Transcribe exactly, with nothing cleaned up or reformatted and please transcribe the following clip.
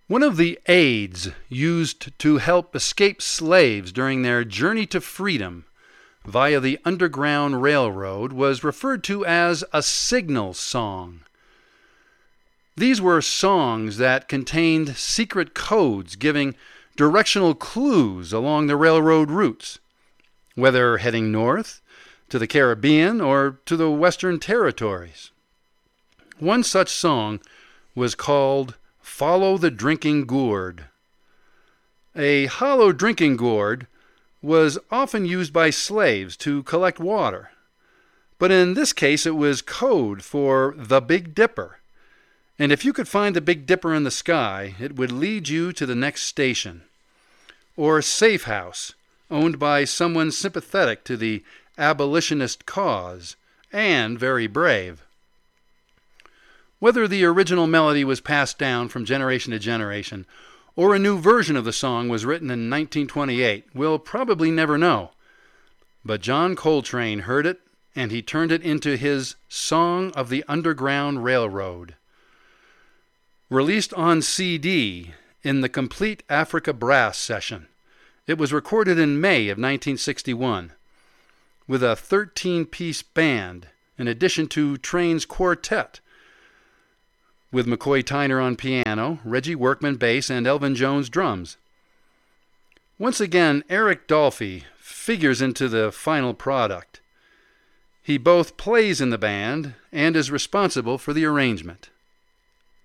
One of the aids used to help escaped slaves during their journey to freedom via the Underground Railroad was referred to as a signal song. These were songs that contained secret codes giving directional clues along the railroad routes, whether heading north, to the Caribbean, or to the Western Territories. One such song was called Follow the Drinking Gourd. A hollow drinking gourd was often used by slaves to collect water, but in this case it was code for the Big Dipper, and if you could find the Big Dipper in the sky, it would lead you to the next station. Or safe house, owned by someone sympathetic to the abolitionist cause, and very brave. Whether the original melody was passed down from generation to generation, or a new version of the song was written in nineteen twenty-eight, we'll probably never know. But John Coltrane heard it, and he turned it into his Song of the Underground Railroad. Released on C D in the Complete Africa Brass Session, it was recorded in May of nineteen sixty-one, with a thirteen-piece band, in addition to Trane's quartet, with McCoy Tyner on piano, Reggie Workman bass, and Elvin Jones drums. Once again, Eric Dolphy figures into the final product. He both plays in the band and is responsible for the arrangement.